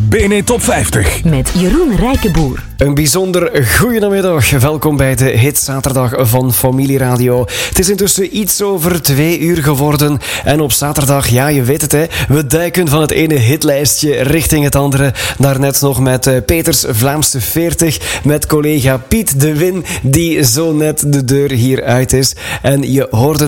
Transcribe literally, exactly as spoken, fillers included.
B N E Top vijftig. Met Jeroen Rijkenboer. Een bijzonder goeiemiddag. Welkom bij de Hit Zaterdag van Familieradio. Het is intussen iets over twee uur geworden. En op zaterdag, ja, je weet het hè, we duiken van het ene hitlijstje richting het andere. Daarnet nog met uh, Peters Vlaamse veertig, met collega Piet de Win, die zo net de deur hier uit is. En je hoorde